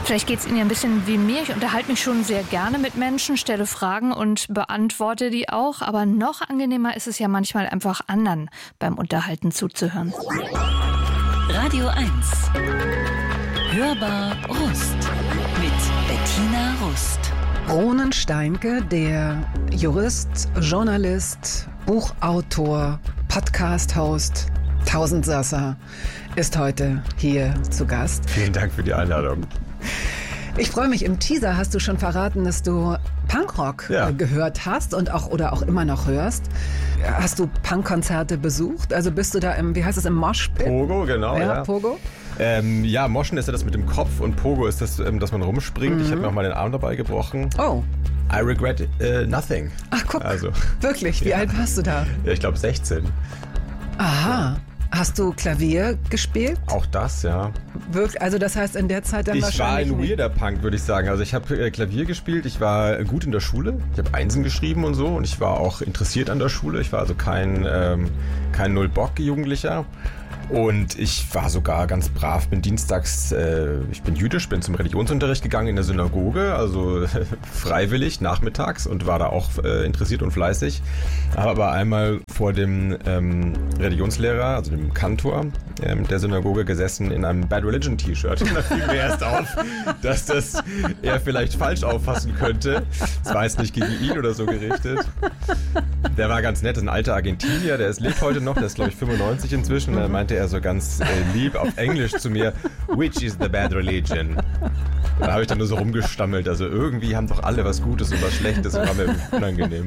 Vielleicht geht es Ihnen ja ein bisschen wie mir. Ich unterhalte mich schon sehr gerne mit Menschen, stelle Fragen und beantworte die auch. Aber noch angenehmer ist es ja manchmal einfach anderen beim Unterhalten zuzuhören. Radio 1. Hörbar Rust mit Bettina Rust. Ronen Steinke, der Jurist, Journalist, Buchautor, Podcast-Host, Tausendsasser, ist heute hier zu Gast. Vielen Dank für die Einladung. Ich freue mich, im Teaser hast du schon verraten, dass du Punkrock gehört hast und auch immer noch hörst. Hast du Punkkonzerte besucht? Also bist du da im Moshpit? Pogo, genau. Ja. Pogo? Moschen ist ja das mit dem Kopf und Pogo ist das, dass man rumspringt. Ich habe mir auch mal den Arm dabei gebrochen. Oh. I regret nothing. Ach guck, also, wirklich? Wie alt warst du da? Ja, ich glaube 16. Aha. Hast du Klavier gespielt? Auch das, ja. Wirklich? Also das heißt in der Zeit dann wahrscheinlich Ich war ein weirder Punk, würde ich sagen. Also ich habe Klavier gespielt, ich war gut in der Schule. Ich habe Einsen geschrieben und so und ich war auch interessiert an der Schule. Ich war also kein Null-Bock-Jugendlicher. Und ich war sogar ganz brav, bin dienstags, ich bin jüdisch, bin zum Religionsunterricht gegangen in der Synagoge, also freiwillig nachmittags und war da auch interessiert und fleißig. Habe aber einmal vor dem Religionslehrer, also dem Kantor der Synagoge gesessen in einem Bad Religion T-Shirt. Und da fiel mir erst auf, dass das er vielleicht falsch auffassen könnte. Das war jetzt nicht gegen ihn oder so gerichtet. Der war ganz nett, das ist ein alter Argentinier, lebt heute noch, der ist glaube ich 95 inzwischen. Da meinte er so ganz lieb auf Englisch zu mir, which is the bad religion? Da habe ich dann nur so rumgestammelt, also irgendwie haben doch alle was Gutes und was Schlechtes und war mir unangenehm.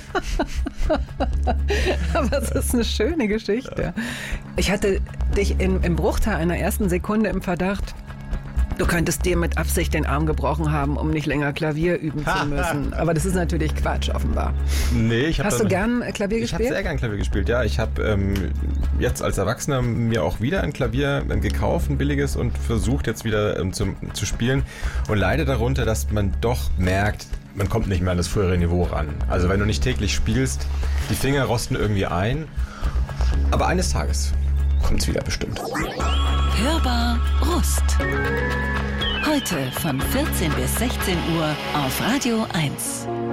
Aber es ist eine schöne Geschichte. Ja. Ich hatte dich im Bruchteil einer ersten Sekunde im Verdacht, du könntest dir mit Absicht den Arm gebrochen haben, um nicht länger Klavier üben zu müssen. Aber das ist natürlich Quatsch, offenbar. Nee, Hast du gern Klavier gespielt? Ich habe sehr gern Klavier gespielt, ja. Ich habe jetzt als Erwachsener mir auch wieder ein Klavier gekauft, ein billiges, und versucht jetzt wieder zu spielen. Und leide darunter, dass man doch merkt, man kommt nicht mehr an das frühere Niveau ran. Also wenn du nicht täglich spielst, die Finger rosten irgendwie ein. Aber eines Tages kommt es wieder bestimmt. Hörbar Rust. Heute von 14 bis 16 Uhr auf Radio 1.